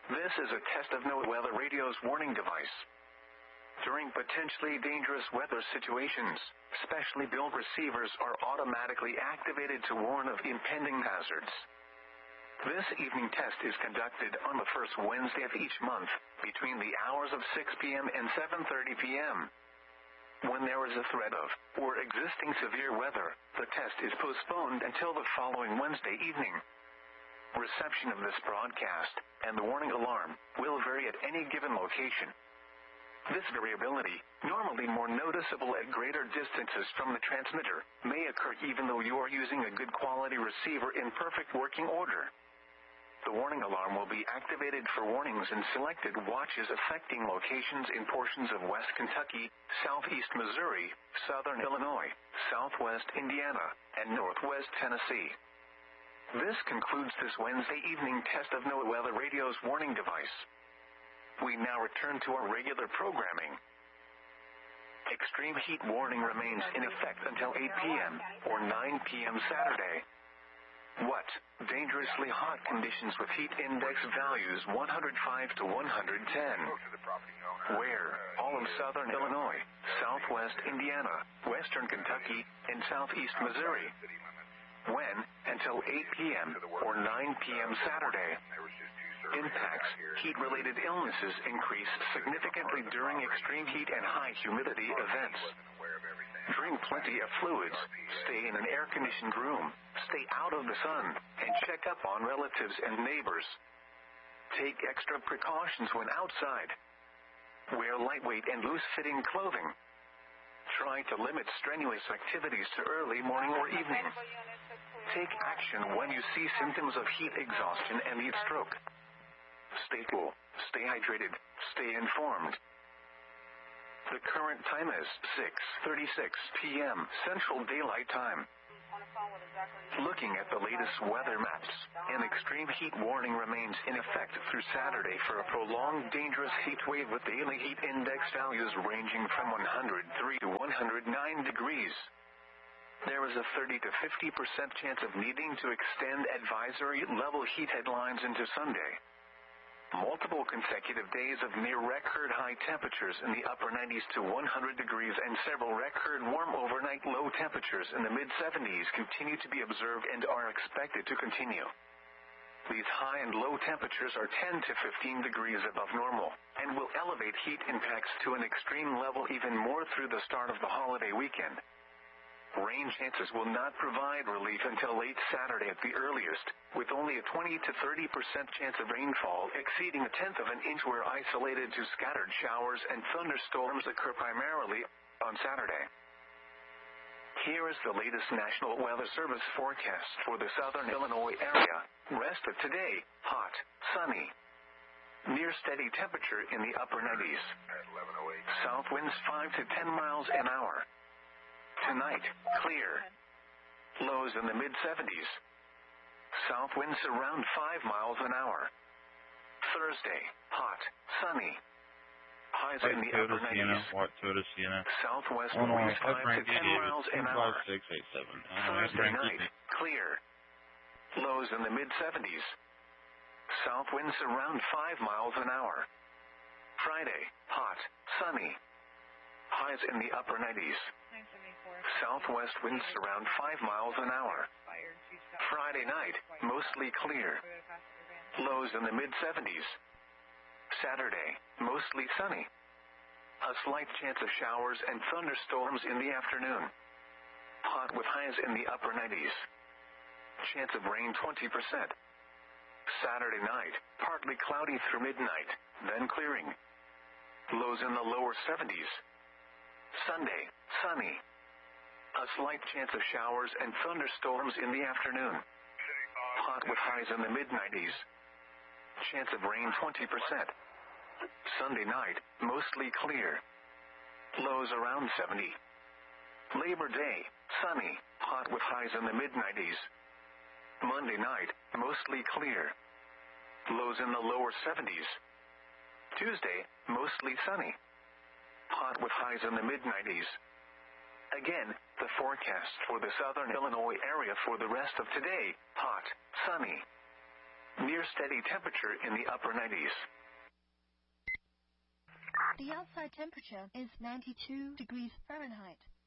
This is a test of NOAA Weather Radio's warning device. During potentially dangerous weather situations, specially built receivers are automatically activated to warn of impending hazards. This evening test is conducted on the first Wednesday of each month, between the hours of 6 p.m. and 7:30 p.m. When there is a threat of, or existing severe weather, the test is postponed until the following Wednesday evening. Reception of this broadcast, and the warning alarm, will vary at any given location. This variability, normally more noticeable at greater distances from the transmitter, may occur even though you are using a good quality receiver in perfect working order. The warning alarm will be activated for warnings in selected watches affecting locations in portions of West Kentucky, Southeast Missouri, Southern Illinois, Southwest Indiana, and Northwest Tennessee. This concludes this Wednesday evening test of NOAA Weather Radio's warning device. We now return to our regular programming. Extreme heat warning remains in effect until 8 p.m. or 9 p.m. Saturday. What? Dangerously hot conditions with heat index values 105 to 110. Where? All of southern Illinois, southwest Indiana, western Kentucky, and southeast Missouri. When? Until 8 p.m. or 9 p.m. Saturday. Impacts. Heat-related illnesses increase significantly during extreme heat and high humidity events. Drink plenty of fluids, stay in an air-conditioned room, stay out of the sun, and check up on relatives and neighbors. Take extra precautions when outside. Wear lightweight and loose-fitting clothing. Try to limit strenuous activities to early morning or evening. Take action when you see symptoms of heat exhaustion and heat stroke. Stay cool, stay hydrated, stay informed. The current time is 6:36 p.m. Central Daylight Time. Looking at the latest weather maps, an extreme heat warning remains in effect through Saturday for a prolonged dangerous heat wave with daily heat index values ranging from 103 to 109 degrees. There is a 30 to 50% chance of needing to extend advisory level heat headlines into Sunday. Multiple consecutive days of near-record high temperatures in the upper 90s to 100 degrees and several record warm overnight low temperatures in the mid-70s continue to be observed and are expected to continue. These high and low temperatures are 10 to 15 degrees above normal, and will elevate heat impacts to an extreme level even more through the start of the holiday weekend. Rain chances will not provide relief until late Saturday at the earliest, with only a 20 to 30% chance of rainfall exceeding a tenth of an inch where isolated to scattered showers and thunderstorms occur primarily on Saturday. Here is the latest National Weather Service forecast for the southern Illinois area. Rest of today, hot, sunny. Near steady temperature in the upper 90s. South winds 5 to 10 miles an hour. Tonight, clear. Lows in the mid-70s. South winds around 5 miles an hour. Thursday, hot, sunny. Highs in the upper 90s. Southwest winds 5 to 10 miles an hour. Thursday night, clear. Lows in the mid-70s. South winds around 5 miles an hour. Friday, hot, sunny. Highs in the upper 90s. Southwest winds around 5 miles an hour. Friday night, mostly clear. Lows in the mid-70s. Saturday, mostly sunny. A slight chance of showers and thunderstorms in the afternoon. Hot with highs in the upper 90s. Chance of rain 20%. Saturday night, partly cloudy through midnight, then clearing. Lows in the lower 70s. Sunday, sunny. A slight chance of showers and thunderstorms in the afternoon. Hot with highs in the mid-90s. Chance of rain 20%. Sunday night, mostly clear. Lows around 70. Labor Day, sunny, hot with highs in the mid-90s. Monday night, mostly clear. Lows in the lower 70s. Tuesday, mostly sunny. Hot with highs in the mid-90s. Again, the forecast for the southern Illinois area for the rest of today, hot, sunny. Near steady temperature in the upper 90s. The outside temperature is 92 degrees Fahrenheit.